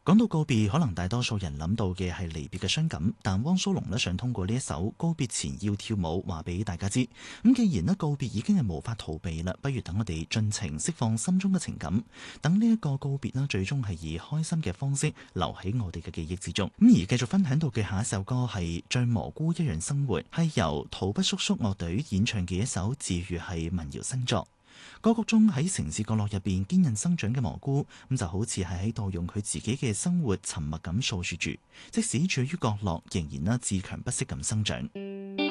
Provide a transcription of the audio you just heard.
講到告別，可能大多數人諗到嘅係離別嘅傷感，但汪蘇泷想通過呢一首告別前要跳舞，話俾大家知。咁既然告別已經係無法逃避啦，不如等我哋盡情釋放心中嘅情感，等呢一個告別最終係以開心嘅方式留喺我哋嘅記憶之中。咁而繼續分享到嘅下一首歌係《像蘑菇一樣生活》，係由土不叔叔樂隊演唱嘅一首自喻係民謠新作。歌曲中喺城市角落入邊堅韌生長嘅蘑菇，咁就好似係喺度用佢自己嘅生活沉默咁訴說住，即使處於角落，仍然自強不息咁生長。